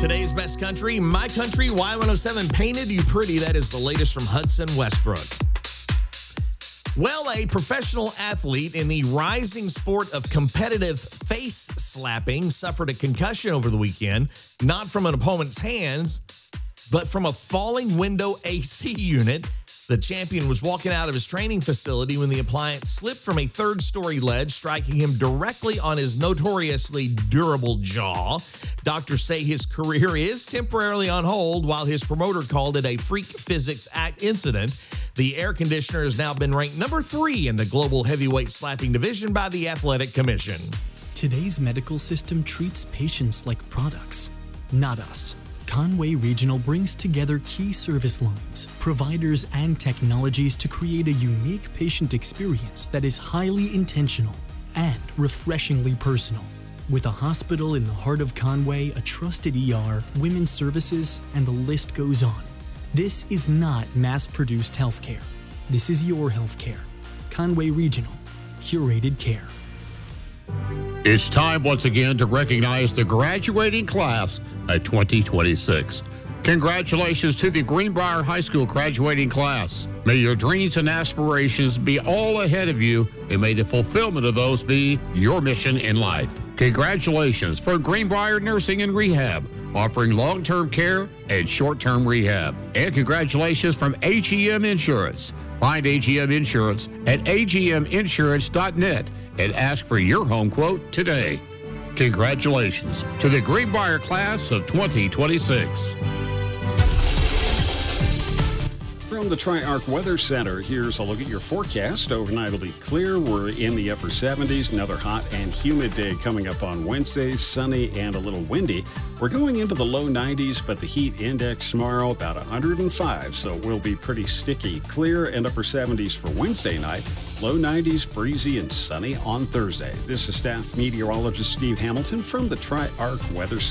Today's best country, My Country, Y107 Painted You Pretty. That is the latest from Hudson Westbrook. Well, a professional athlete in the rising sport of competitive face slapping suffered a concussion over the weekend, not from an opponent's hands, but from a falling window AC unit. The champion was walking out of his training facility when the appliance slipped from a third-story ledge, striking him directly on his notoriously durable jaw. Doctors say his career is temporarily on hold, while his promoter called it a freak physics act incident. The air conditioner has now been ranked number 3 in the global heavyweight slapping division by the Athletic Commission. Today's medical system treats patients like products, not us. Conway Regional brings together key service lines, providers, and technologies to create a unique patient experience that is highly intentional and refreshingly personal. With a hospital in the heart of Conway, a trusted ER, women's services, and the list goes on. This is not mass-produced healthcare. This is your healthcare. Conway Regional. Curated care. It's time once again to recognize the graduating class of 2026. Congratulations to the Greenbrier High School graduating class. May your dreams and aspirations be all ahead of you, and may the fulfillment of those be your mission in life. Congratulations for Greenbrier Nursing and Rehab, offering long-term care and short-term rehab. And congratulations from AGM Insurance. Find AGM Insurance at agminsurance.net and ask for your home quote today. Congratulations to the Greenbrier class of 2026. From the Tri-Arc Weather Center, here's a look at your forecast. Overnight will be clear. We're in the upper 70s. Another hot and humid day coming up on Wednesday. Sunny and a little windy. We're going into the low 90s, but the heat index tomorrow about 105, so it will be pretty sticky. Clear and upper 70s for Wednesday night. Low 90s, breezy and sunny on Thursday. This is staff meteorologist Steve Hamilton from the Tri-Arc Weather Center.